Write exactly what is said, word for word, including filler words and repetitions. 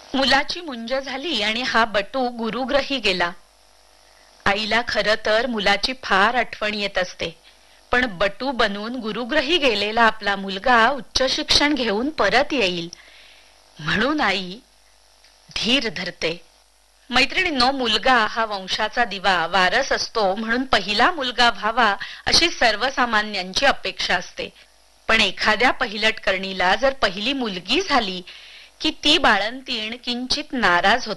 मुलाची मुंज झाली आणि हा बटू गुरुग्रही गेला. आईला खरं तर मुलाची फार आठवण येत असते, पण बटू बनून गुरुग्रही गेलेला आपला मुलगा उच्च शिक्षण घेऊन परत येईल म्हणून आई धीर धरते. मैत्रिणींनो, मुलगा हा वंशाचा दिवा, वारस असतो म्हणून पहिला मुलगा व्हावा अशी सर्वसामान्यांची अपेक्षा असते. पण एखाद्या पहिलट करणीला जर पहिली मुलगी झाली की ती बाळंतीण किंचित नाराज होते.